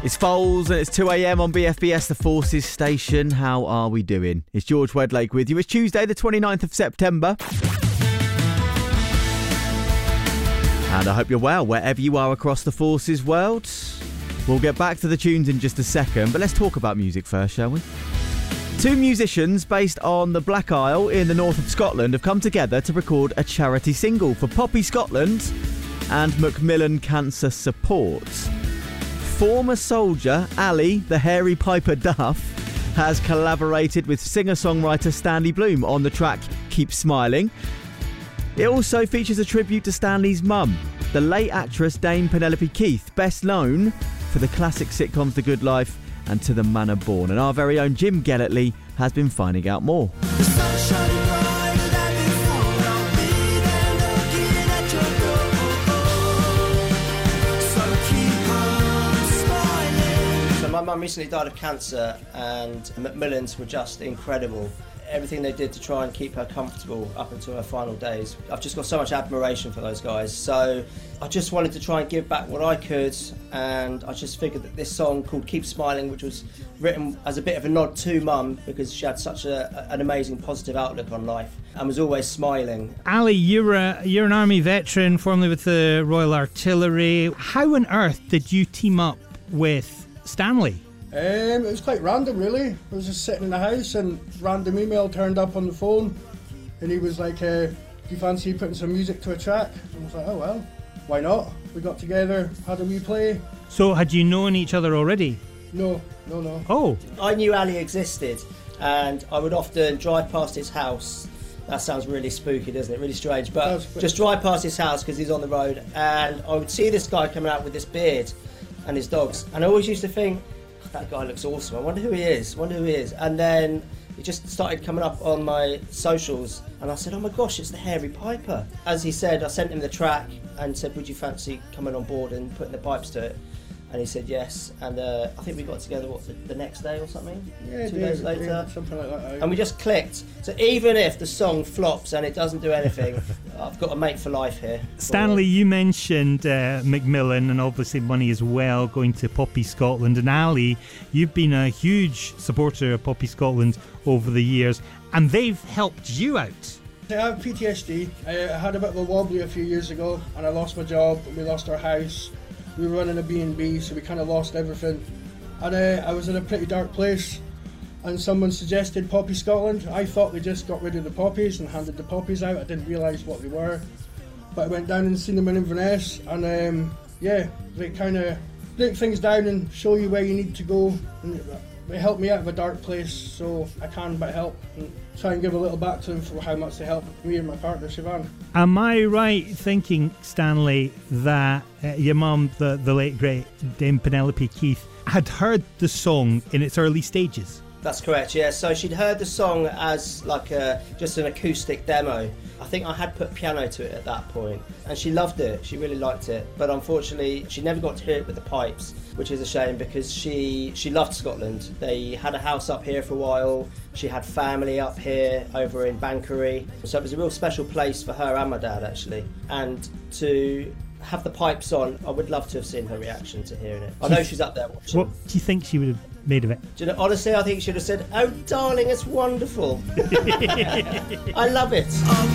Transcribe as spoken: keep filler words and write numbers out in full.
It's Foals and it's two a.m. on B F B S, the Forces station. How are we doing? It's George Wedlake with you. It's Tuesday, the twenty-ninth of September. And I hope you're well, wherever you are across the Forces world. We'll get back to the tunes in just a second, but let's talk about music first, shall we? Two musicians based on the Black Isle in the north of Scotland have come together to record a charity single for Poppy Scotland and Macmillan Cancer Support. Former soldier Ali, the Hairy Piper Duff, has collaborated with singer-songwriter Stanley Bloom on the track Keep Smiling. It also features a tribute to Stanley's mum, the late actress Dame Penelope Keith, best known for the classic sitcoms The Good Life and To the Manor Born. And our very own Jim Gellertley has been finding out more. My mum recently died of cancer, and Macmillans were just incredible. Everything they did to try and keep her comfortable up until her final days. I've just got so much admiration for those guys. So I just wanted to try and give back what I could, and I just figured that this song called Keep Smiling, which was written as a bit of a nod to Mum because she had such a, an amazing positive outlook on life and was always smiling. Ali, you're, a, you're an army veteran, formerly with the Royal Artillery. How on earth did you team up with Stanley? Um, it was quite random, really. I was just sitting in the house and random email turned up on the phone, and he was like, uh, do you fancy putting some music to a track? And I was like, oh well, why not? We got together, had a wee play. So had you known each other already? No, no, no. Oh. I knew Ali existed, and I would often drive past his house. That sounds really spooky, doesn't it? Really strange, but just drive past his house because he's on the road, and I would see this guy coming out with this beard and his dogs, and I always used to think, that guy looks awesome, I wonder who he is, wonder who he is. And then it just started coming up on my socials, and I said, oh my gosh, it's the Hairy Piper. As he said, I sent him the track and said, would you fancy coming on board and putting the pipes to it? And he said yes, and uh, I think we got together, what, the, the next day or something? Yeah, Two yeah, days later. Yeah, something like that. And we just clicked. So even if the song flops and it doesn't do anything, I've got a mate for life here. Stanley, you mentioned uh, Macmillan and obviously money as well going to Poppy Scotland. And Ali, you've been a huge supporter of Poppy Scotland over the years, and they've helped you out. I have P T S D. I had a bit of a wobbly a few years ago, and I lost my job, and we lost our house. We were running a B and B, so we kind of lost everything. And uh, I was in a pretty dark place, and someone suggested Poppy Scotland. I thought they just got rid of the poppies and handed the poppies out. I didn't realise what they were. But I went down and seen them in Inverness, and um, yeah, they kind of break things down and show you where you need to go. And they helped me out of a dark place, so I can but help and try and give a little back to them for how much they helped me and my partner, Siobhan. Am I right thinking, Stanley, that uh, your mum, the, the late great Dame Penelope Keith, had heard the song in its early stages? That's correct, yeah. So she'd heard the song as like a just an acoustic demo. I think I had put piano to it at that point, and she loved it. She really liked it, but unfortunately, she never got to hear it with the pipes, which is a shame because she she loved Scotland. They had a house up here for a while. She had family up here over in Banchory, so it was a real special place for her and my dad actually. And to have the pipes on, I would love to have seen her reaction to hearing it. I know she's up there watching. What do you think she would have made of it? Do you know, honestly, I think she would have said, oh darling, it's wonderful. I love it.